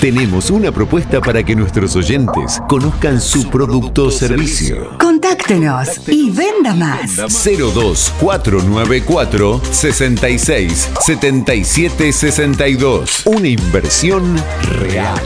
tenemos una propuesta para que nuestros oyentes conozcan su producto o servicio. Contáctenos y venda más. 02494 66 77 62. Una inversión real.